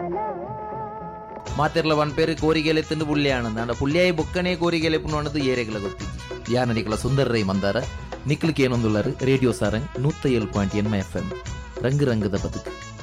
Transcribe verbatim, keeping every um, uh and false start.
ಮಾತೆರ್ಲ ಒನ್ ಪೇರು ಕೋರಿಗೆಲೆ ತಿಂದು ಪುಳ್ಳಿಯಾಣ ಅಂಡ ಪುಳ್ಳಿಯಾಯಿ ಬೊಕ್ಕನೆ ಕೋರಿಗೆಲೆ ಪುಣ್ಣದು ಏರೆಗಳ ಗೊತ್ತಿದ್ದಿ ಯಾನ ನಿಕಲ ಸುಂದರ ರೈ ಮಂದಾರ ನಿಕ್ಲಿಕ್ಕೆ ಏನೊಂದುಳ್ಳಾರು ರೇಡಿಯೋ ಸಾರಂಗ್ ನೂತ್ತ ಏಳು ಪಾಯಿಂಟ್ ಎನ್ಮ ಎಫ್ ಎಂ ರಂಗು ರಂಗದ ಬದುಕು.